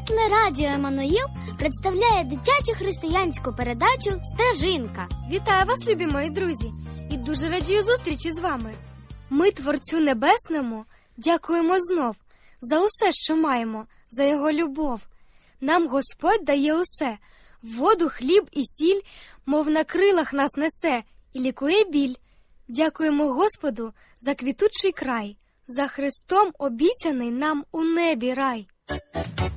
Незалежне радіо Еммануїл представляє дитячу християнську передачу «Стежинка». Вітаю вас, любі мої друзі, і дуже радію зустрічі з вами. Ми, Творцю Небесному, дякуємо знов за усе, що маємо, за Його любов. Нам Господь дає усе – воду, хліб і сіль, мов на крилах нас несе і лікує біль. Дякуємо Господу за квітучий край, за Христом обіцяний нам у небі рай.